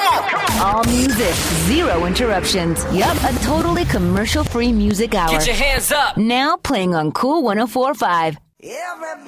All music, zero interruptions. Yup, a totally commercial-free music hour. Get your hands up. Now playing on Cool 104.5.